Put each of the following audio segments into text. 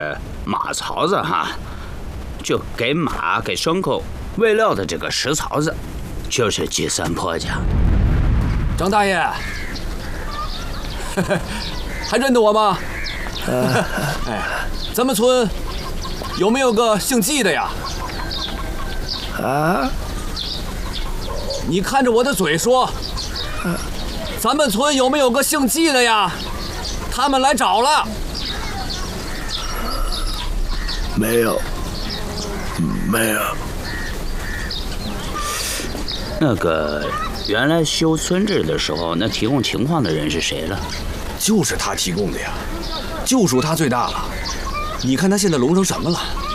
马槽子哈，就给马给牲口喂料的这个食槽子，就是季三坡家。 张大爷，还认得我吗？哎，咱们村有没有个姓季的呀？ 啊？ 你看着我的嘴说，咱们村有没有个姓季的呀？他们来找了。 没有，没有。 那个原来修村治的时候，那提供情况的人是谁了？ 就是他提供的呀，就属他最大了。你看他现在聋成什么了？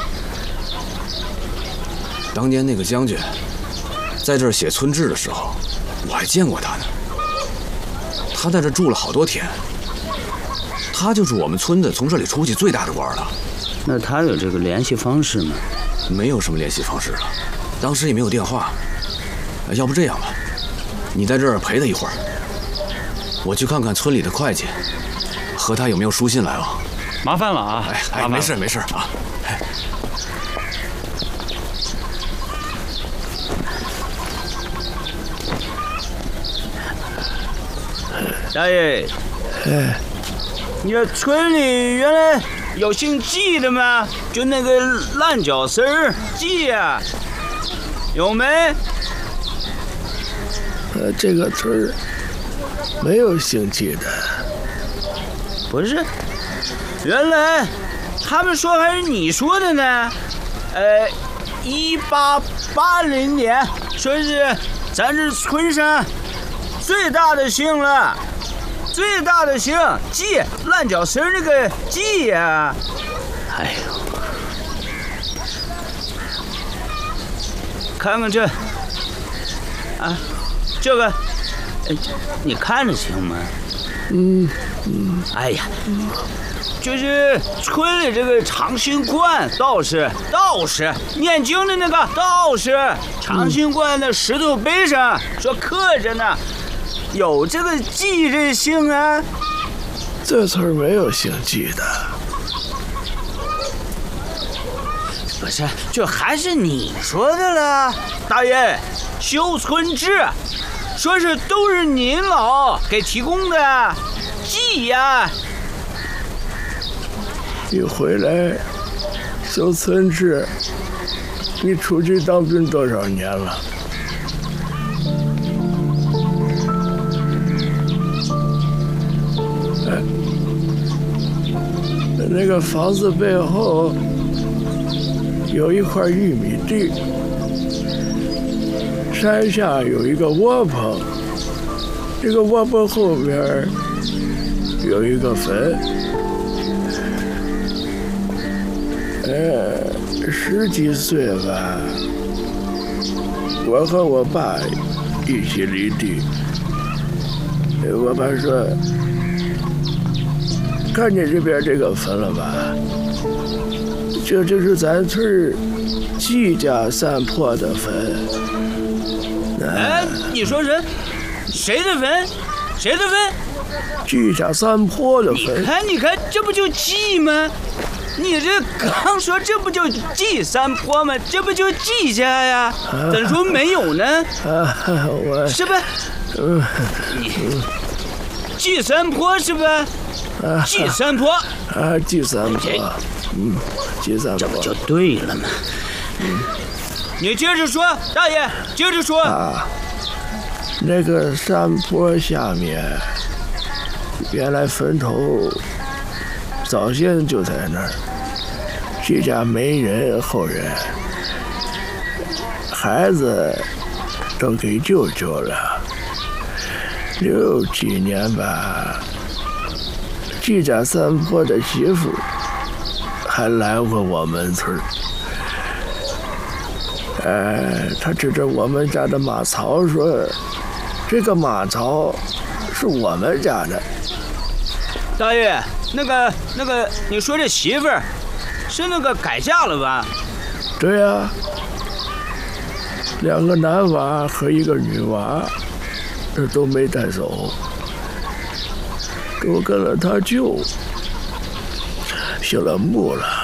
当年那个将军在这儿写村志的时候，我还见过他呢。他在这住了好多天。他就是我们村的从这里出去最大的官了。 那他有这个联系方式吗？ 没有什么联系方式了，当时也没有电话。要不这样吧，你在这儿陪他一会儿，我去看看村里的会计，和他有没有书信来往。 麻烦了啊！ 哎，没事没事啊。 大爷，你这村里原来有姓季的吗？就那个烂脚丝儿季呀，有没？ 这个村儿没有姓季的。 不是，原来他们说还是你说的呢。1880年说是咱这村上最大的姓了。最大的姓季，烂脚丝那个季呀！哎呦，看看这，啊，这个，你看着行吗？哎呀，就是村里这个长兴观道士念经的那个道士，长兴观的石头碑上说刻着呢。有这个季这姓啊？ 这村没有姓季的。 不是，这还是你说的了，大爷。修村志，说是都是您老给提供的季呀。 你回来修村志，你出去当兵多少年了？那个房子背后有一块玉米地，山下有一个窝棚，这个窝棚后边有一个坟。10几岁吧，我和我爸一起犁地。我爸说：“看见这边这个坟了吧？这就是咱村季家三坡的坟。” 你说谁的坟？谁的坟？ 季家三坡的坟。 你看，这不就季吗？你这刚说这不就季三坡吗？这不就季家呀？怎说没有呢？是吧？你季三坡是吧？季三坡季三坡，季三坡， 这不就对了吗？你接着说，大爷，接着说。 那个山坡下面，原来坟头早先就在那儿，季家没人后人，孩子都给舅舅了。60几年吧，季家三坡的媳妇还来过我们村。他指着我们家的马槽说：“这个马槽是我们家的。” 大爷，那个，你说这媳妇儿是那个改嫁了吧？ 对呀，2个男娃和1个女娃，这都没带走，都跟了他舅，姓了穆了。